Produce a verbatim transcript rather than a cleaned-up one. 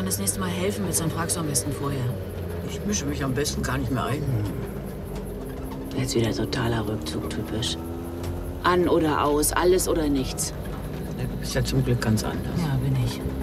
das nächste Mal helfen willst, dann fragst du am besten vorher. Ich mische mich am besten gar nicht mehr ein. Jetzt wieder totaler Rückzug, typisch. An oder aus, alles oder nichts. Du bist ja zum Glück ganz anders. Ja, bin ich.